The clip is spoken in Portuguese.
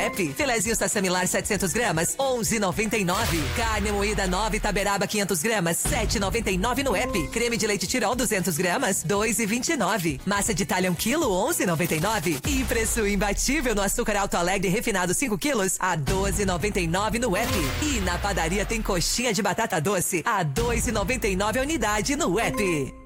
app. Filezinho Sassamilar 700 gramas, 11,99. Carne moída 9 Taberaba 500 gramas, 7,99 no app. Creme de leite Tirol 200 gramas, 2,29. Massa de talha 1 quilo, 11,99. E preço imbatível no açúcar Alto Alegre refinado 5 quilos, a 12,99 no app. E na padaria tem coxinha de batata doce, a 2,99 a unidade no app.